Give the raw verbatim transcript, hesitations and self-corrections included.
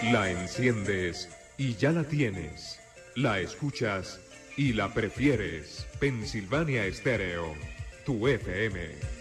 La enciendes y ya la tienes. La escuchas y la prefieres. Pensilvania Estéreo, tu F M.